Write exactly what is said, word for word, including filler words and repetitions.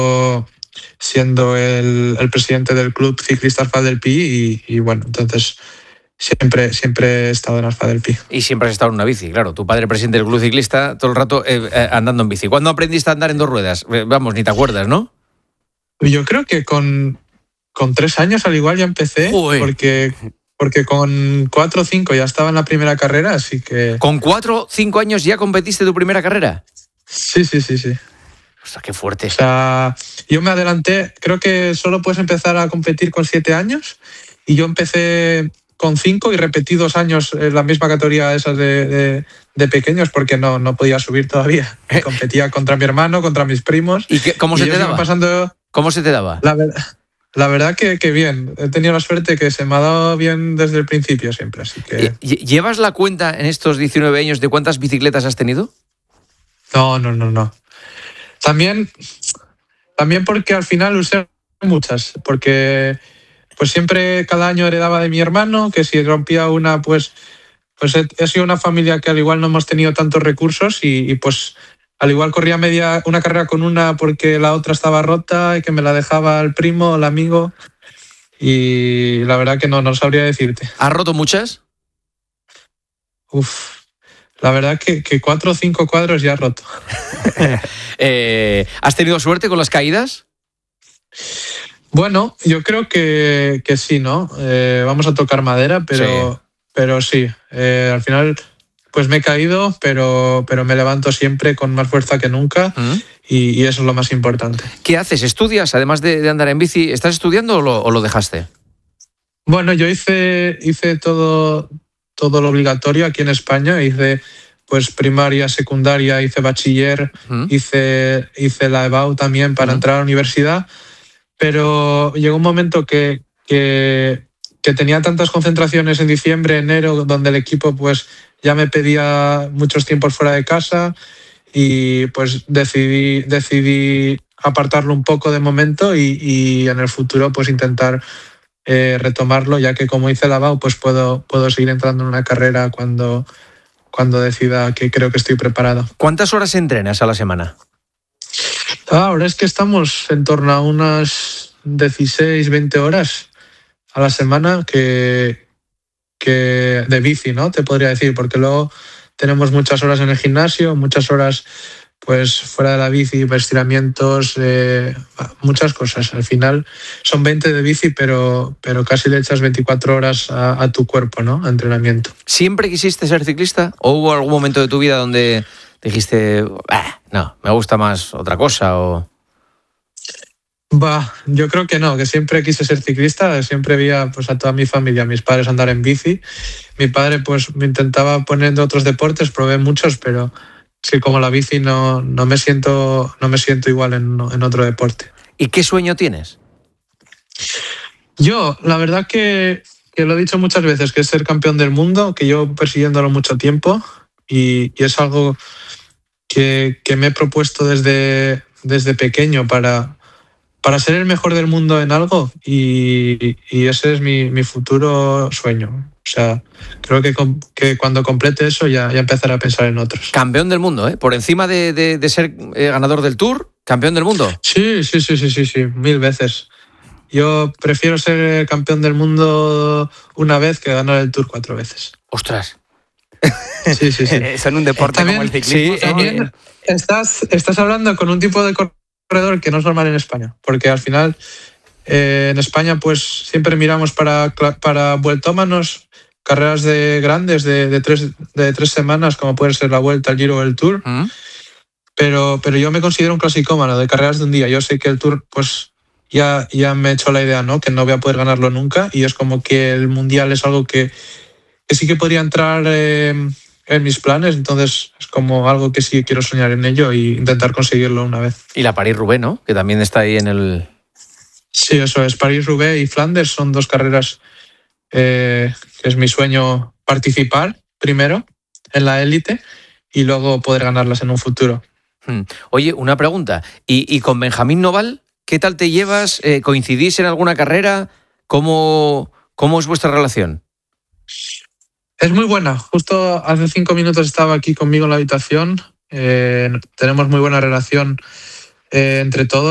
siendo el, el presidente del club ciclista Arfad del Pi y, y bueno, entonces siempre, siempre he estado en Arfad del Pi. Y siempre has estado en una bici, claro. Tu padre, presidente del club ciclista, todo el rato eh, eh, andando en bici. ¿Cuándo aprendiste a andar en dos ruedas? Eh, vamos, ni te acuerdas, ¿no? Yo creo que con, con tres años al igual ya empecé, Uy. porque... Porque con cuatro o cinco ya estaba en la primera carrera, así que... ¿Con cuatro o cinco años ya competiste tu primera carrera? Sí, sí, sí, sí. O sea, qué fuerte. O sea, yo me adelanté, creo que solo puedes empezar a competir con siete años y yo empecé con cinco y repetí dos años en la misma categoría esas de, de, de pequeños porque no, no podía subir todavía. Competía contra mi hermano, contra mis primos. ¿Y qué, cómo y se te daba? Pasando... ¿Cómo se te daba? La verdad... La verdad que, que bien, he tenido la suerte que se me ha dado bien desde el principio siempre, así que... ¿Llevas la cuenta en estos diecinueve años de cuántas bicicletas has tenido? No, no, no, no. También, también porque al final usé muchas, porque pues siempre cada año heredaba de mi hermano, que si rompía una, pues, pues he, he sido una familia que al igual no hemos tenido tantos recursos y, y pues... Al igual corría media una carrera con una porque la otra estaba rota y que me la dejaba el primo, el amigo. Y la verdad que no, no sabría decirte. ¿Has roto muchas? Uf, la verdad que, que cuatro o cinco cuadros ya he roto. eh, ¿Has tenido suerte con las caídas? Bueno, yo creo que, que sí, ¿no? Eh, vamos a tocar madera, pero sí. Pero sí eh, al final... Pues me he caído, pero, pero me levanto siempre con más fuerza que nunca ¿Mm? y, y eso es lo más importante. ¿Qué haces? ¿Estudias? Además de, de andar en bici, ¿estás estudiando o lo, o lo dejaste? Bueno, yo hice, hice todo, todo lo obligatorio aquí en España. Hice pues primaria, secundaria, hice bachiller, ¿Mm? hice, hice la E B A U también para ¿Mm? entrar a la universidad. Pero llegó un momento que... que que tenía tantas concentraciones en diciembre, enero, donde el equipo pues ya me pedía muchos tiempos fuera de casa y pues decidí, decidí apartarlo un poco de momento y, y en el futuro pues intentar eh, retomarlo, ya que como hice la B A U pues puedo, puedo seguir entrando en una carrera cuando, cuando decida que creo que estoy preparado. ¿Cuántas horas entrenas a la semana? Ahora es que estamos en torno a unas dieciséis, veinte horas a la semana que, que de bici, ¿no? Te podría decir, porque luego tenemos muchas horas en el gimnasio, muchas horas pues fuera de la bici, estiramientos, eh, muchas cosas. Al final son veinte de bici, pero, pero casi le echas veinticuatro horas a, a tu cuerpo, ¿no? A entrenamiento. ¿Siempre quisiste ser ciclista? ¿O hubo algún momento de tu vida donde dijiste, ah, no, me gusta más otra cosa? O... Bah, yo creo que no, que siempre quise ser ciclista, siempre veía pues, a toda mi familia, a mis padres andar en bici. Mi padre pues me intentaba poner de otros deportes, probé muchos, pero sí, como la bici no, no, me, siento, no me siento igual en, en otro deporte. ¿Y qué sueño tienes? Yo, la verdad que, que lo he dicho muchas veces, que es ser campeón del mundo, que llevo persiguiéndolo mucho tiempo y, y es algo que, que me he propuesto desde, desde pequeño para... para ser el mejor del mundo en algo y, y ese es mi, mi futuro sueño. O sea, creo que, que cuando complete eso ya, ya empezaré a pensar en otros. Campeón del mundo, ¿eh? Por encima de, de, de ser eh, ganador del Tour, campeón del mundo. Sí, sí, sí, sí, sí, sí, mil veces. Yo prefiero ser campeón del mundo una vez que ganar el Tour cuatro veces. ¡Ostras! Sí, sí, sí. Eso en un deporte también, como el ciclismo. Sí, también eh, estás, estás hablando con un tipo de corredor que no es normal en España, porque al final eh, en España pues siempre miramos para, para vueltómanos, carreras de grandes de, de, tres, de tres semanas, como puede ser la Vuelta, el Giro o el Tour, ¿Mm? pero, pero yo me considero un clasicómano de carreras de un día. Yo sé que el Tour pues ya, ya me he hecho la idea, ¿no? Que no voy a poder ganarlo nunca y es como que el Mundial es algo que, que sí que podría entrar eh, en mis planes, entonces es como algo que sí quiero soñar en ello e intentar conseguirlo una vez. Y la París-Roubaix, ¿no? Que también está ahí en el... Sí, eso es. París-Roubaix y Flandes son dos carreras eh, que es mi sueño participar primero en la élite y luego poder ganarlas en un futuro. Oye, una pregunta. ¿Y, y con Benjamín Noval, qué tal te llevas? Eh, ¿Coincidís en alguna carrera? ¿Cómo, cómo es vuestra relación? Es muy buena. Justo hace cinco minutos estaba aquí conmigo en la habitación. Eh, tenemos muy buena relación eh, entre todos.